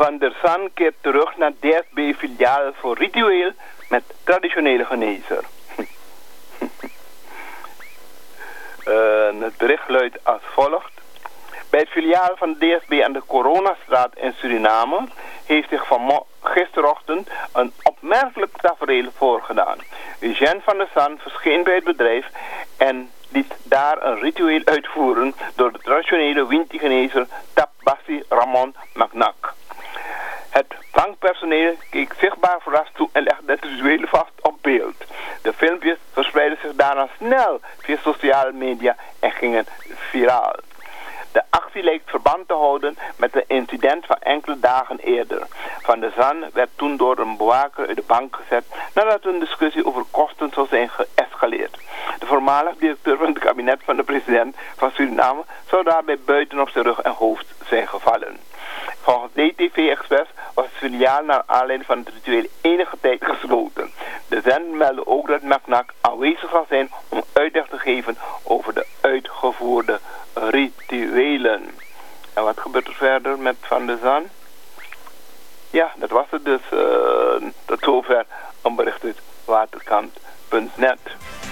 Van der Zan keert terug naar DSB-filiaal voor ritueel met traditionele genezer. Het bericht luidt als volgt. Bij het filiaal van de DSB aan de Coronastraat in Suriname heeft zich gisterochtend een opmerkelijk tafereel voorgedaan. Eugène van der Zan verscheen bij het bedrijf en liet daar een ritueel uitvoeren door de traditionele Winti-genezer Tabassi Ramon Macnak. Het bankpersoneel keek zichtbaar verrast toe en legde het ritueel vast op beeld. De filmpjes verspreidden zich daarna snel via sociale media en gingen viraal. De actie lijkt verband te houden met een incident van enkele dagen eerder. Van der Zan werd toen door een bewaker uit de bank gezet nadat een discussie over kosten zou zijn geëscaleerd. De voormalig directeur van het kabinet van de president van Suriname zou daarbij buiten op zijn rug en hoofd zijn gevallen. Volgens DTV Express was het filiaal naar aanleiding van het ritueel enige tijd gesloten. De zender meldde ook dat Macnak aanwezig zal zijn om uitleg te geven over de uitgevoerde rituelen. En wat gebeurt er verder met Van der Zan? Ja, dat was het dus. Tot zover een bericht uit waterkant.net.